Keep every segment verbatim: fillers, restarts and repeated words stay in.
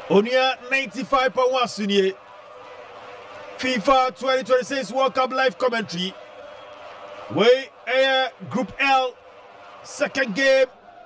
Onia ninety-five point one Sunye. FIFA twenty twenty-six World Cup live commentary. We air Group L, second game.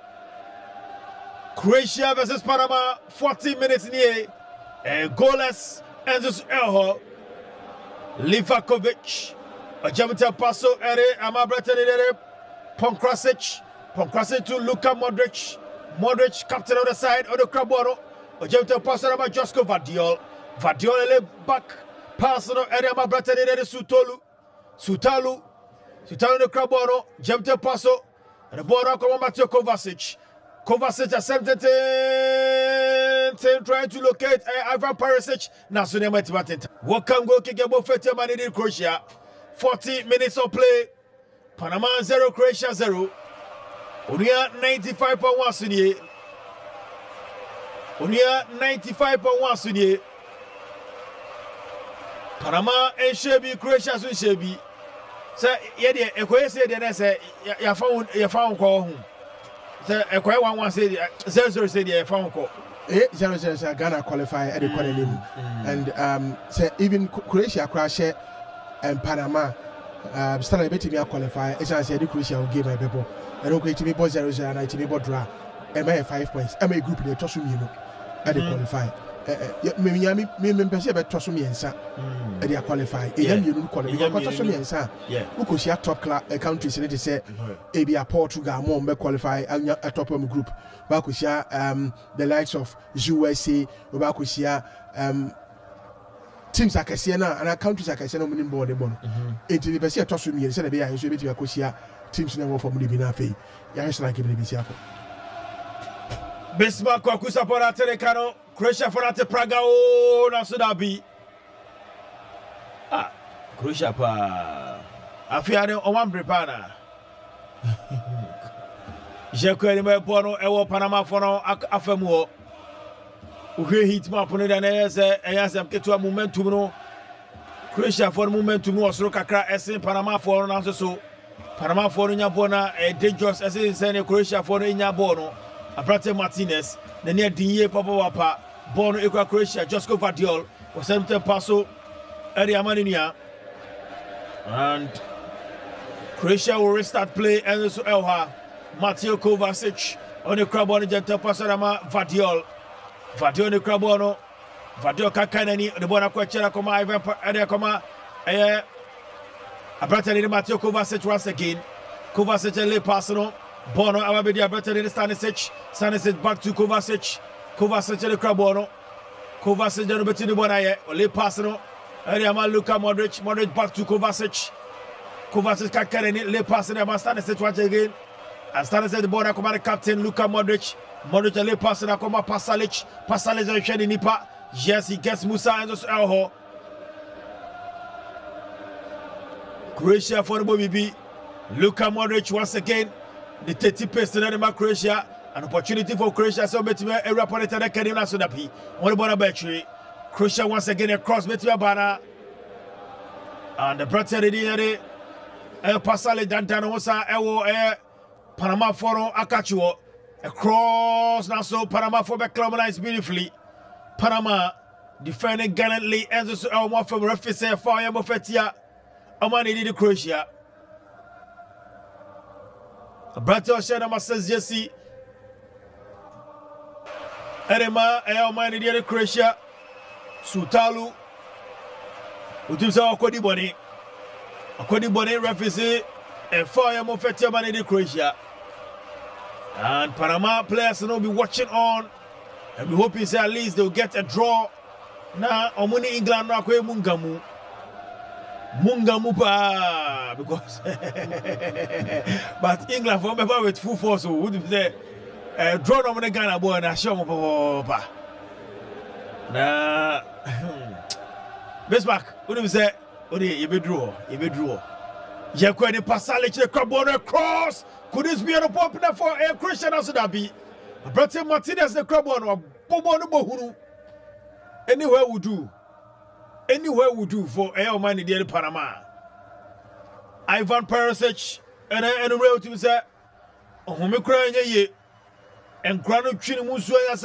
Croatia versus Panama, forty minutes in here. And goalless, Enzo Elho. Livakovic. Ajamita Paso, Ere, Amabratan, Ponkrasic. Ponkrasic to Luka Modric. Modric, captain on the side, on the Craboro. Ajamita Paso, Josko Vadiol. Vadiol, back. Personal area ma brata de Sutolu Sutalu Sutalu no Craboro Jemte Paso and the border come Mateo Kovacic Kovacic attempted trying to locate Ivan Perisic National Matematic. Welcome go kick about fifty man in Croatia. forty minutes of play. Panama zero Croatia zero. Unia ninety-five point one Sunye. Unia ninety-five point one Sunye. Panama and Shebi, Croatia so Shebi. Sir, yet a quay said, and I say, you found you found call home. Sir, a quay one said, Zero said, you found call. Eh, Zero says Ghana qualify at the Qualim. And um, say even Croatia crash and Panama uh, still a bit to qualify. As I said, Croatia will give my people. I don't create to me both zero zero and I to me both draw. Am I five points? Am I group in the Tossum, you know, at the qualify. Me me me me pese be toso me ensa e dey qualify e ya mienu qualify ko toso me ensa who ko share top class countries in it say e be Portugal mo be qualify a top of group ba ko share um the likes of U S A ba ko share um teams akese na and countries akese na mo ni board e bono e ti pese toso me ensa na be ya so be ti ko share teams na wo for mo bi na afei ya so like be bi si akọ Bismarck Kwakusa for that Telecano, Croatia for that Praga, oh, Nasudabi. Ah, Croatia pa. Afiane Oman Brepana. Jeko anime Bono, Ewo Panama Fono, Afemo. Uhe hit ma pone da nese, Eyasem Ketua momentum. Croatia for momentum was Rokakra, Essen Panama for Nanso so. Panama for Nyabona, a dangerous Essen Croatia for Nyabono. Abrante Martinez, the near Dinye Papa Wapa, Bono Equa Croatia, Josko Vadiol, was sent to Paso, Eri Amaninia, and Croatia will restart play. Enzo Elha, Mateo Kovacic on the Crabon, Jenta Pasarama, Vadiol, Vadiol the Crabono, Vadiol Kakanani, the Bona Quachera Coma, Ivan Area Coma, Abrante Mateo Kovacic once again, Kovacic and Le Pasano. Bono Amabedia better than Stanisic. Stanisic back to Kovacic. Kovacic and the Crabono. Kovacic and Betty Bonaye. Ole Passano. Ariama Luka Modric. Modric back to Kovacic. Kovacic Kakareni. Le Passano. Stanisic once again. And Stanisic the Bona command captain Luka Modric. Modric and Le Passano. Koma Pasalic. Pasalic and Shani Nipa. Yes, he gets Musa and just Elho. Croatia for the Bobby. Luka Modric once again. The thirty percent of the Croatia, an opportunity for Croatia. So, Betima, a rapporteur that can even answer the P. What about a battery? Croatia once again across Betima Bana. And the Brother Diere, El Pasale Dantanosa, Ewo, Air, Panama Foro, Akachuo, across now. So, Panama for Beclamanize beautifully. Panama defending gallantly, and so Elmo from Refise, Fire Mofetia, Amani did Croatia. Brato Shana Masters Jesse Erema Elmani de Croatia Sutalu Utimsa Akodi Boni Akodi Boni Refuse and Fire Mofetia Mani de Croatia. And Panama players will be watching on and we hope at least they'll get a draw. Now Omuni England Rakwe Mungamu Mungamu pa because but England for me with full force so would say uh, draw no money Ghana boy na show mo pa na Bismarck would say odi you be draw you be draw je ko ni Pasalic the Crabone cross could this be an opener for a Christian as that be Abrante Martinez the Crabone bobo no bohuru anywhere we do Anywhere we do for Air Money the Panama. Ivan Perisic and a real to say, oh, me crying ye and Grano Chinimusu.